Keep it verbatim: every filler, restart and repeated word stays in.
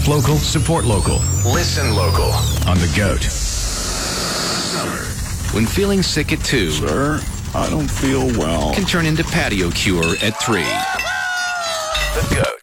local, support local. Listen local on The Goat. When feeling sick at two, Sir, I don't feel well. can turn into patio cure at three. The Goat.